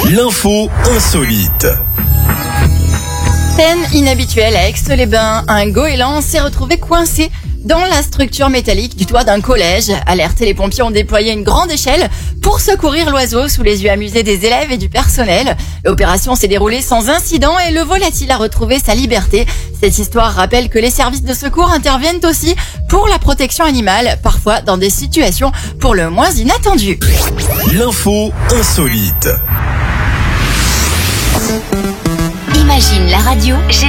L'info insolite. Scène inhabituelle à Aix-les-Bains, un goéland s'est retrouvé coincé dans la structure métallique du toit d'un collège. Alertés, les pompiers ont déployé une grande échelle pour secourir l'oiseau sous les yeux amusés des élèves et du personnel. L'opération s'est déroulée sans incident et le volatile a retrouvé sa liberté. Cette histoire rappelle que les services de secours interviennent aussi pour la protection animale, parfois dans des situations pour le moins inattendues. L'info insolite. Imagine la radio.